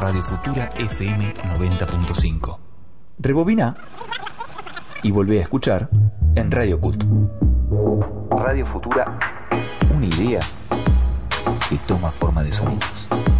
Radio Futura FM 90.5. Rebobina y volvé a escuchar en Radio Cut. Radio Futura, una idea que toma forma de sonidos.